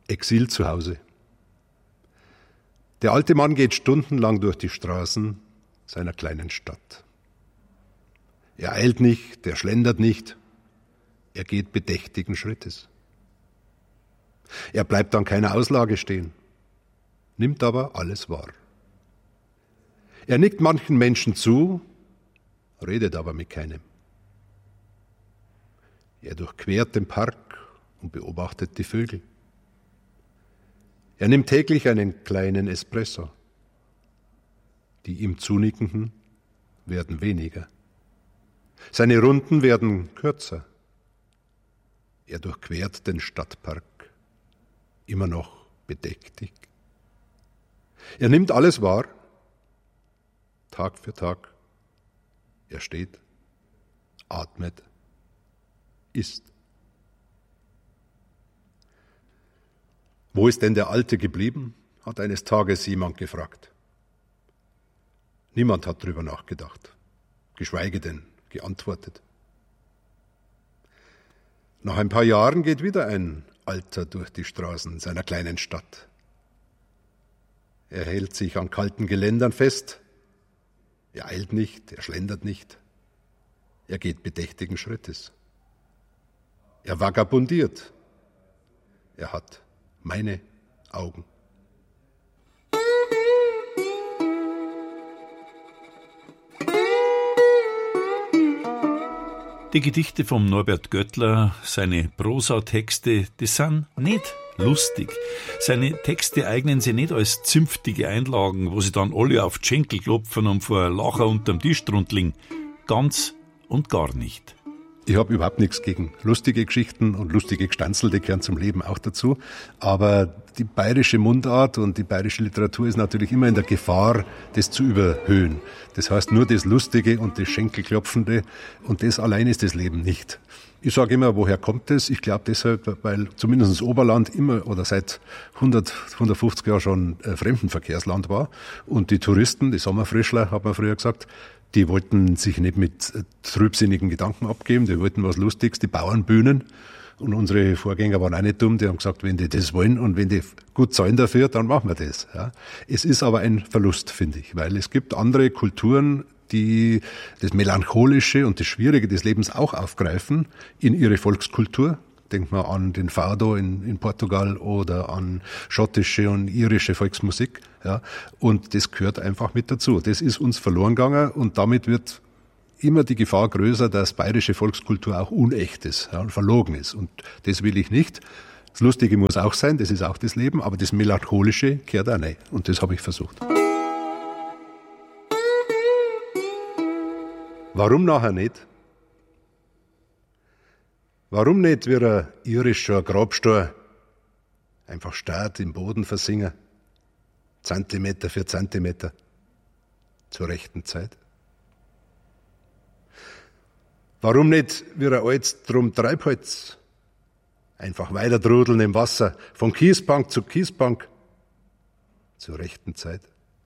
Exil zu Hause. Der alte Mann geht stundenlang durch die Straßen seiner kleinen Stadt. Er eilt nicht, er schlendert nicht, er geht bedächtigen Schrittes. Er bleibt an keiner Auslage stehen, nimmt aber alles wahr. Er nickt manchen Menschen zu, redet aber mit keinem. Er durchquert den Park und beobachtet die Vögel. Er nimmt täglich einen kleinen Espresso. Die ihm Zunickenden werden weniger. Seine Runden werden kürzer. Er durchquert den Stadtpark, immer noch bedächtig. Er nimmt alles wahr, Tag für Tag. Er steht, atmet, isst. Wo ist denn der Alte geblieben? Hat eines Tages jemand gefragt. Niemand hat darüber nachgedacht, geschweige denn geantwortet. Nach ein paar Jahren geht wieder ein Alter durch die Straßen seiner kleinen Stadt. Er hält sich an kalten Geländern fest. Er eilt nicht, er schlendert nicht. Er geht bedächtigen Schrittes. Er vagabundiert. Er hat meine Augen. Die Gedichte vom Norbert Göttler, seine Prosatexte, die sind nicht lustig. Seine Texte eignen sich nicht als zünftige Einlagen, wo sie dann alle auf die Schenkel klopfen und vor Lacher unterm Tisch drunter liegen. Ganz und gar nicht. Ich habe überhaupt nichts gegen lustige Geschichten und lustige Gestanzel, die gehören zum Leben auch dazu. Aber die bayerische Mundart und die bayerische Literatur ist natürlich immer in der Gefahr, das zu überhöhen. Das heißt, nur das Lustige und das Schenkelklopfende und das allein ist das Leben nicht. Ich sage immer, woher kommt das? Ich glaube deshalb, weil zumindest das Oberland immer oder seit 150 Jahren schon Fremdenverkehrsland war. Und die Touristen, die Sommerfrischler, hat man früher gesagt, die wollten sich nicht mit trübsinnigen Gedanken abgeben, die wollten was Lustiges, die Bauernbühnen. Und unsere Vorgänger waren auch nicht dumm, die haben gesagt, wenn die das wollen und wenn die gut zahlen dafür, dann machen wir das. Ja. Es ist aber ein Verlust, finde ich, weil es gibt andere Kulturen, die das Melancholische und das Schwierige des Lebens auch aufgreifen in ihre Volkskultur. Denkt man an den Fado in Portugal oder an schottische und irische Volksmusik. Ja. Und das gehört einfach mit dazu. Das ist uns verloren gegangen und damit wird immer die Gefahr größer, dass bayerische Volkskultur auch unecht ist, ja, und verlogen ist. Und das will ich nicht. Das Lustige muss auch sein, das ist auch das Leben, aber das Melancholische gehört auch nicht. Und das habe ich versucht. Warum nachher nicht? Warum nicht wie ein irischer Grabstor einfach starrt im Boden versingen, Zentimeter für Zentimeter, zur rechten Zeit? Warum nicht wie ein altes drum Treibholz, einfach weiter trudeln im Wasser, von Kiesbank zu Kiesbank, zur rechten Zeit?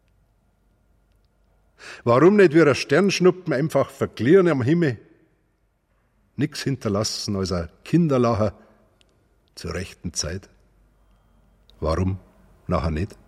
Warum nicht wie ein Sternschnuppen einfach verklirren am Himmel, nix hinterlassen als ein Kinderlacher zur rechten Zeit? Warum nachher nicht?